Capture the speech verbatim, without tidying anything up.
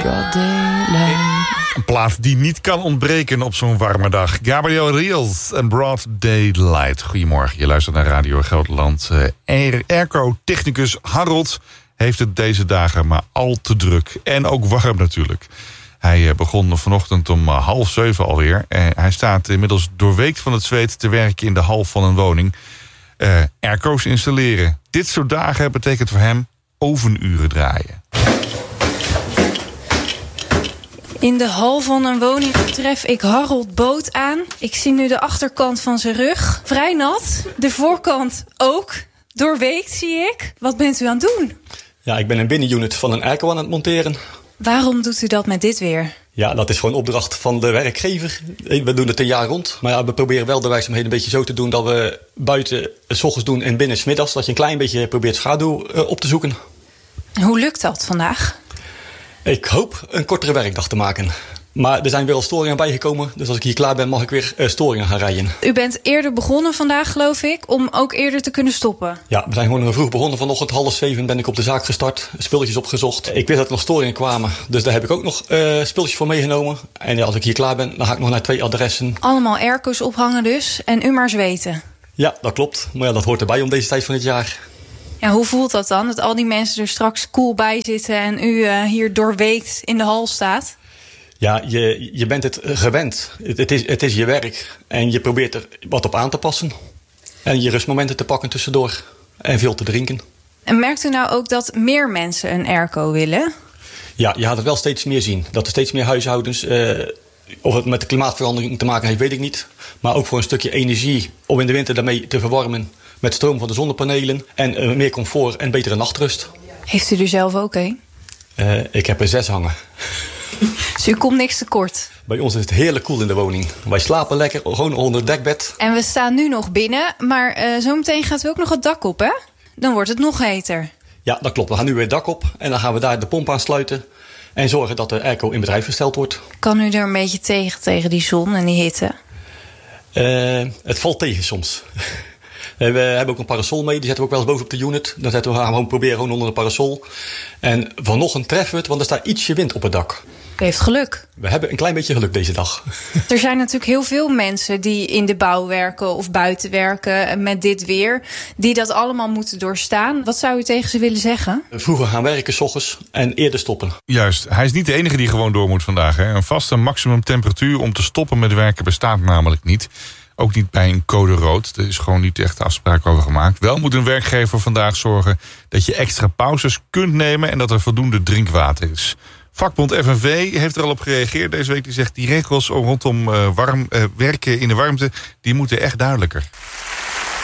broad daylight. Een plaat die niet kan ontbreken op zo'n warme dag. Gabriel Riels en Broad Daylight. Goedemorgen, je luistert naar Radio Gelderland. Uh, Airco-technicus Harold heeft het deze dagen maar al te druk. En ook warm natuurlijk. Hij begon vanochtend om half zeven alweer. Uh, hij staat inmiddels doorweekt van het zweet te werken in de hal van een woning. Uh, airco's installeren. Dit soort dagen betekent voor hem ovenuren draaien. In de hal van een woning tref ik Harold Boot aan. Ik zie nu de achterkant van zijn rug. Vrij nat. De voorkant ook. Doorweekt zie ik. Wat bent u aan het doen? Ja, ik ben een binnenunit van een airco aan het monteren. Waarom doet u dat met dit weer? Ja, dat is gewoon opdracht van de werkgever. We doen het een jaar rond. Maar ja, we proberen wel de werkzaamheden een beetje zo te doen dat we buiten 's ochtends doen en binnen 's middags. Dat je een klein beetje probeert schaduw op te zoeken. Hoe lukt dat vandaag? Ik hoop een kortere werkdag te maken. Maar er zijn weer al storingen bijgekomen. Dus als ik hier klaar ben, mag ik weer uh, storingen gaan rijden. U bent eerder begonnen vandaag, geloof ik, om ook eerder te kunnen stoppen. Ja, we zijn gewoon vroeg begonnen. Vanochtend half zeven ben ik op de zaak gestart. Spulletjes opgezocht. Ik wist dat er nog storingen kwamen. Dus daar heb ik ook nog uh, spulletjes voor meegenomen. En ja, als ik hier klaar ben, dan ga ik nog naar twee adressen. Allemaal airco's ophangen dus. En u maar zweten. Ja, dat klopt. Maar ja, dat hoort erbij om deze tijd van het jaar. Ja, hoe voelt dat dan? Dat al die mensen er straks cool bij zitten en u uh, hier doorweekt in de hal staat? Ja, je, je bent het gewend. Het, het, is, het is je werk. En je probeert er wat op aan te passen. En je rustmomenten te pakken tussendoor. En veel te drinken. En merkt u nou ook dat meer mensen een airco willen? Ja, je gaat het wel steeds meer zien. Dat er steeds meer huishoudens... Uh, of het met de klimaatverandering te maken heeft, weet ik niet. Maar ook voor een stukje energie om in de winter daarmee te verwarmen. Met stroom van de zonnepanelen. En uh, meer comfort en betere nachtrust. Heeft u er zelf ook een? Uh, ik heb er zes hangen. Dus u komt niks tekort? Bij ons is het heerlijk koel in de woning. Wij slapen lekker, gewoon onder het dekbed. En we staan nu nog binnen, maar uh, zometeen gaat u ook nog het dak op, hè? Dan wordt het nog heter. Ja, dat klopt. We gaan nu weer het dak op en dan gaan we daar de pomp aansluiten. En zorgen dat de airco in bedrijf gesteld wordt. Kan u er een beetje tegen, tegen die zon en die hitte? Uh, het valt tegen soms. We hebben ook een parasol mee, die zetten we ook wel eens boven op de unit. Dan zetten we gewoon proberen gewoon onder de parasol. En vanochtend treffen we het, want er staat ietsje wind op het dak. U heeft geluk. We hebben een klein beetje geluk deze dag. Er zijn natuurlijk heel veel mensen die in de bouw werken of buiten werken met dit weer. Die dat allemaal moeten doorstaan. Wat zou u tegen ze willen zeggen? Vroeger gaan werken 's ochtends en eerder stoppen. Juist, hij is niet de enige die gewoon door moet vandaag. Hè. Een vaste maximum temperatuur om te stoppen met werken bestaat namelijk niet. Ook niet bij een code rood. Er is gewoon niet echt afspraak over gemaakt. Wel moet een werkgever vandaag zorgen dat je extra pauzes kunt nemen en dat er voldoende drinkwater is. Vakbond F N V heeft er al op gereageerd deze week. Die zegt die regels rondom uh, warm, uh, werken in de warmte, die moeten echt duidelijker.